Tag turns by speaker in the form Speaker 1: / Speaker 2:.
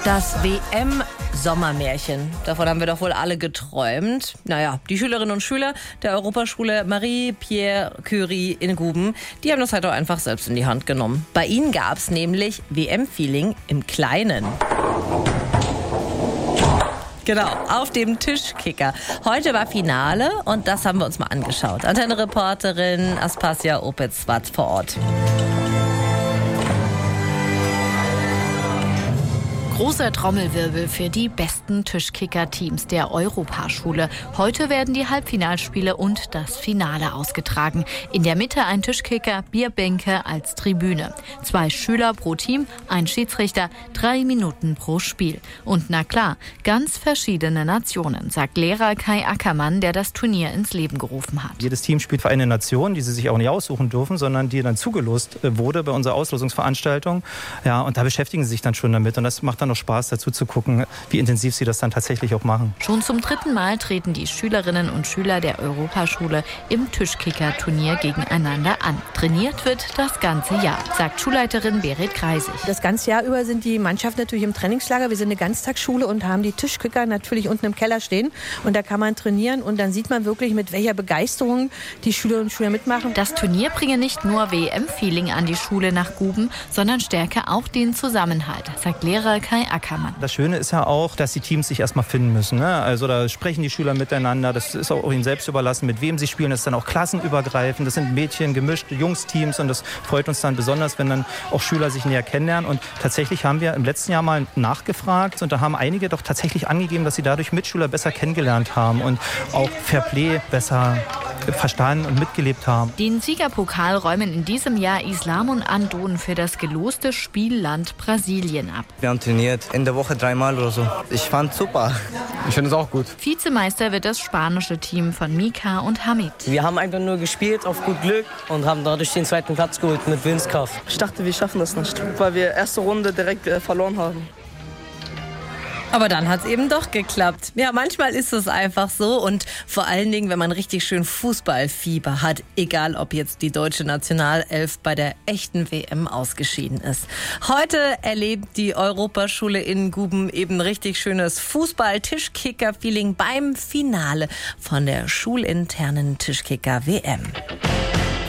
Speaker 1: Das WM-Sommermärchen. Davon haben wir doch wohl alle geträumt. Naja, die Schülerinnen und Schüler der Europaschule Marie-Pierre Curie in Guben, die haben das halt auch einfach selbst in die Hand genommen. Bei ihnen gab es nämlich WM-Feeling im Kleinen. Genau, auf dem Tischkicker. Heute war Finale und das haben wir uns mal angeschaut. Antenne-Reporterin Aspasia Opitz war vor Ort.
Speaker 2: Großer Trommelwirbel für die besten Tischkicker-Teams der Europaschule. Heute werden die Halbfinalspiele und das Finale ausgetragen. In der Mitte ein Tischkicker, Bierbänke als Tribüne. 2 Schüler pro Team, ein Schiedsrichter, 3 Minuten pro Spiel. Und na klar, ganz verschiedene Nationen, sagt Lehrer Kai Ackermann, der das Turnier ins Leben gerufen hat.
Speaker 3: Jedes Team spielt für eine Nation, die sie sich auch nicht aussuchen dürfen, sondern die dann zugelost wurde bei unserer Auslosungsveranstaltung. Ja, und da beschäftigen sie sich dann schon damit und das macht dann noch Spaß, dazu zu gucken, wie intensiv sie das dann tatsächlich auch machen.
Speaker 2: Schon zum 3. Mal treten die Schülerinnen und Schüler der Europaschule im Tischkicker-Turnier gegeneinander an. Trainiert wird das ganze Jahr, sagt Schulleiterin Berit Kreisig.
Speaker 4: Das ganze Jahr über sind die Mannschaften natürlich im Trainingslager. Wir sind eine Ganztagsschule und haben die Tischkicker natürlich unten im Keller stehen. Und da kann man trainieren und dann sieht man wirklich, mit welcher Begeisterung die Schülerinnen und Schüler mitmachen.
Speaker 2: Das Turnier bringe nicht nur WM-Feeling an die Schule nach Guben, sondern stärke auch den Zusammenhalt, sagt Lehrer Kai Ackermann.
Speaker 3: Das Schöne ist ja auch, dass die Teams sich erstmal finden müssen. Ne? Also da sprechen die Schüler miteinander. Das ist auch ihnen selbst überlassen, mit wem sie spielen. Das ist dann auch klassenübergreifend. Das sind Mädchen, gemischte Jungsteams. Und das freut uns dann besonders, wenn dann auch Schüler sich näher kennenlernen. Und tatsächlich haben wir im letzten Jahr mal nachgefragt. Und da haben einige doch tatsächlich angegeben, dass sie dadurch Mitschüler besser kennengelernt haben und auch Fairplay besser verstanden und mitgelebt haben.
Speaker 2: Den Siegerpokal räumen in diesem Jahr Islam und Andon für das geloste Spielland Brasilien ab.
Speaker 5: Wir haben trainiert in der Woche 3-mal oder so. Ich fand es super.
Speaker 6: Ich finde es auch gut.
Speaker 2: Vizemeister wird das spanische Team von Mika und Hamid.
Speaker 7: Wir haben einfach nur gespielt auf gut Glück und haben dadurch den 2. Platz geholt mit Willenskraft.
Speaker 8: Ich dachte, wir schaffen das nicht, weil wir erste Runde direkt verloren haben.
Speaker 1: Aber dann hat es eben doch geklappt. Ja, manchmal ist es einfach so und vor allen Dingen, wenn man richtig schön Fußballfieber hat, egal ob jetzt die deutsche Nationalelf bei der echten WM ausgeschieden ist. Heute erlebt die Europaschule in Guben eben richtig schönes Fußball-Tischkicker-Feeling beim Finale von der schulinternen Tischkicker-WM.